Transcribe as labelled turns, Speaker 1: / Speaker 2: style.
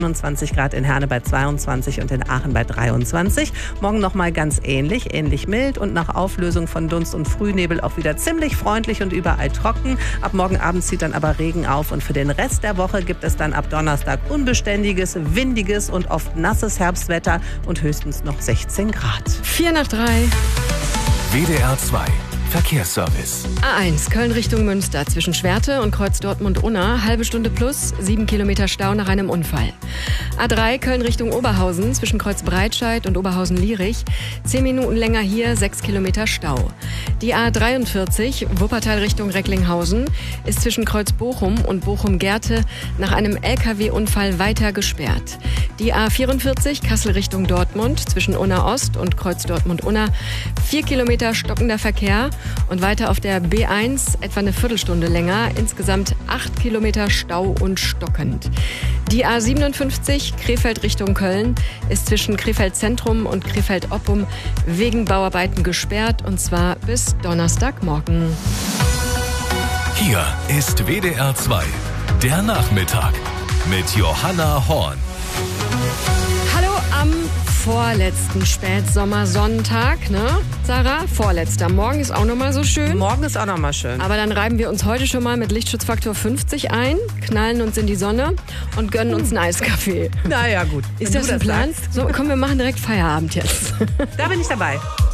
Speaker 1: 27 Grad in Herne bei 22 und in Aachen bei 23. Morgen nochmal ganz ähnlich mild und nach Auflösung von Dunst und Frühnebel auch wieder ziemlich freundlich und überall trocken. Ab morgen Abend zieht dann aber Regen auf und für den Rest der Woche gibt es dann ab Donnerstag unbeständiges, windiges und oft nasses Herbstwetter und höchstens noch 16 Grad.
Speaker 2: 2:04.
Speaker 3: WDR 2 Verkehrsservice.
Speaker 2: A1 Köln Richtung Münster zwischen Schwerte und Kreuz Dortmund-Unna. Halbe Stunde plus, 7 Kilometer Stau nach einem Unfall. A3 Köln Richtung Oberhausen zwischen Kreuz Breitscheid und Oberhausen-Lierich. 10 Minuten länger hier, 6 Kilometer Stau. Die A43 Wuppertal Richtung Recklinghausen ist zwischen Kreuz Bochum und Bochum-Gerte nach einem LKW-Unfall weiter gesperrt. Die A44 Kassel Richtung Dortmund zwischen Unna Ost und Kreuz Dortmund-Unna. 4 Kilometer stockender Verkehr. Und weiter auf der B1 etwa eine Viertelstunde länger. Insgesamt 8 Kilometer Stau und stockend. Die A57 Krefeld Richtung Köln ist zwischen Krefeld Zentrum und Krefeld Oppum wegen Bauarbeiten gesperrt. Und zwar bis Donnerstagmorgen.
Speaker 3: Hier ist WDR 2, der Nachmittag mit Johanna Horn.
Speaker 2: Hallo am vorletzten Spätsommersonntag, ne, Sarah? Vorletzter. Morgen ist auch nochmal so schön.
Speaker 1: Morgen ist auch nochmal schön.
Speaker 2: Aber dann reiben wir uns heute schon mal mit Lichtschutzfaktor 50 ein, knallen uns in die Sonne und gönnen uns einen Eiskaffee.
Speaker 1: Naja, gut.
Speaker 2: Ist das ein Plan? So, komm, wir machen direkt Feierabend jetzt.
Speaker 1: Da bin ich dabei.